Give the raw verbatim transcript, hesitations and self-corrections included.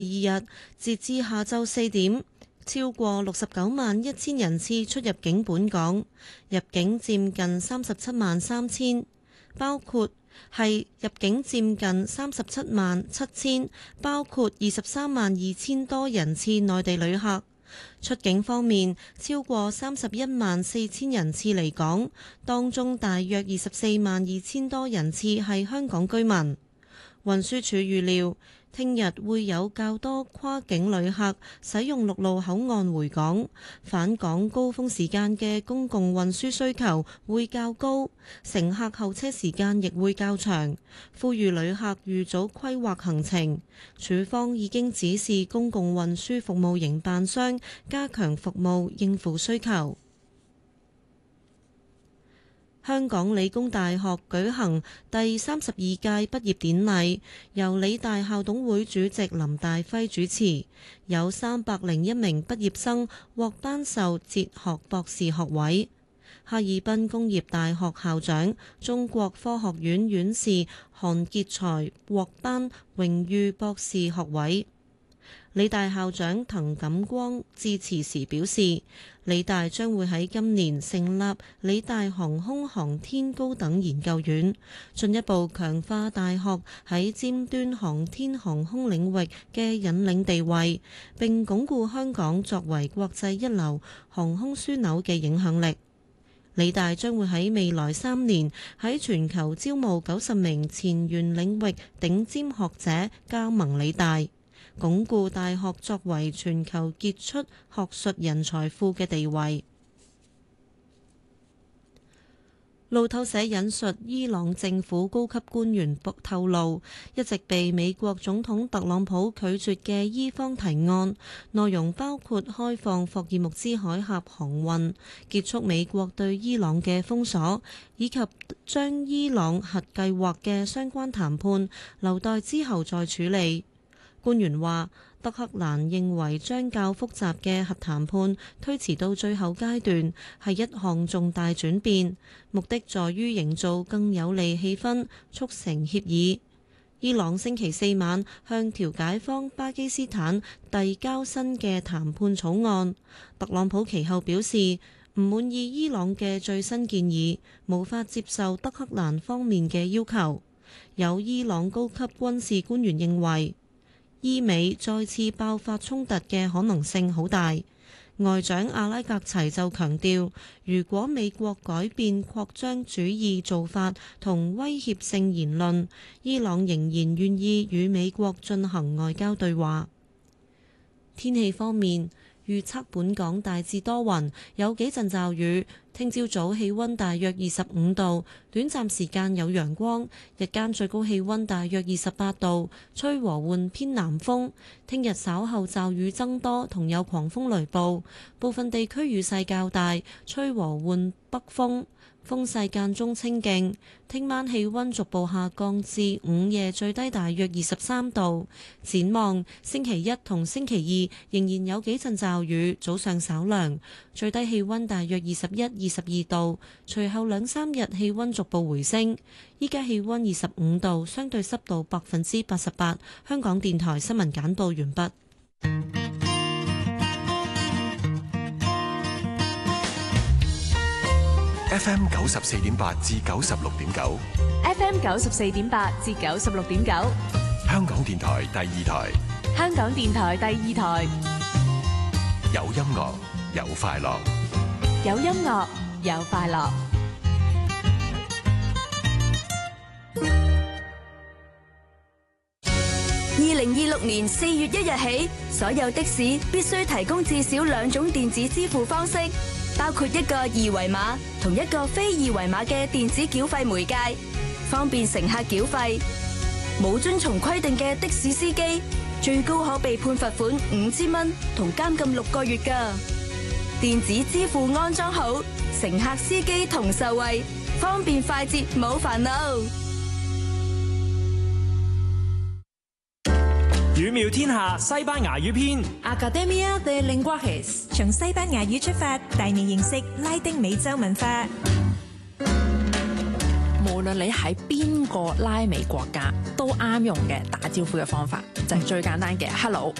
二日截至下晝四點，超過六十九萬一千人次出入境本港，入境佔近三十七萬三千，包括係入境佔近三十七萬七千，包括二十三萬二千多人次內地旅客。出境方面，超過三十一萬四千人次離港，當中大約二十四萬二千多人次係香港居民。運輸署預料，聽日會有較多跨境旅客使用陸路口岸回港，返港高峰時間嘅公共運輸需求會較高，乘客候車時間亦會較長，呼籲旅客預早規劃行程。署方已經指示公共運輸服務營辦商加強服務，應付需求。香港理工大學舉行第三十二屆畢業典禮，由理大校董會主席林大輝主持，有三百零一名畢業生獲頒授哲學博士學位。哈爾濱工業大學校長、中國科學院院士韓傑才獲頒榮譽博士學位。理大校長滕錦光致辭時表示，理大將會喺今年成立理大航空航天高等研究院，進一步強化大學喺尖端航天航空領域嘅引領地位，並鞏固香港作為國際一流航空樞紐嘅影響力。理大將會喺未來三年喺全球招募九十名前沿領域頂尖學者加盟理大，鞏固大學作為全球傑出學術人才庫嘅地位。路透社引述伊朗政府高級官員透露，一直被美國總統特朗普拒絕嘅伊方提案，內容包括開放霍爾木茲海峽航運、結束美國對伊朗嘅封鎖，以及將伊朗核計劃嘅相關談判留待之後再處理。官員話，德黑蘭認為將較複雜嘅核談判推遲到最後階段係一項重大轉變，目的在於營造更有利氣氛，促成協議。伊朗星期四晚向調解方巴基斯坦遞交新嘅談判草案，特朗普其後表示唔滿意伊朗嘅最新建議，無法接受德黑蘭方面嘅要求。有伊朗高級軍事官員認為，伊美再次爆發衝突嘅可能性好大。外長阿拉格齊就強調，如果美國改變擴張主義做法同威脅性言論，伊朗仍然願意與美國進行外交對話。天氣方面，預測本港大致多雲，有幾陣驟雨。聽朝早氣溫大約二十五度，短暫時間有陽光，日間最高氣溫大約二十八度，吹和緩偏南風。聽日稍後驟雨增多，同有狂風雷暴，部分地區雨勢較大，吹和緩北風。風勢間中清勁，聽晚氣溫逐步下降至午夜最低大約二十三度。展望星期一同星期二仍然有幾陣驟雨，早上稍涼，最低氣溫大約二十一、二十二度。隨後兩三日氣溫逐步回升。依家氣溫二十五度，相對濕度百分之八十八。香港電台新聞簡報完畢。 F M 九十四點八至九十六點九 ，F M 九十四點八至九十六點九， 香港電台第二台， 香港電台第二台， 有音樂有快樂， 有音樂有快樂。 二零二六年四月一日起，所有的士必須提供至少兩種電子支付方式，包括一個二維碼同一個非二維碼嘅電子繳費媒介，方便乘客繳費。冇遵從規定嘅的士司機，最高可被判罰款五千蚊同監禁六個月㗎。電子支付安裝好，乘客司機同受惠，方便快捷冇煩惱。 語妙天下西班牙語篇 Academia de Lenguajes 從西班牙語出發，帶你認識拉丁美洲文化。 無論你喺邊個拉美國家都啱用嘅打招呼嘅方法，就係最簡單嘅 hello。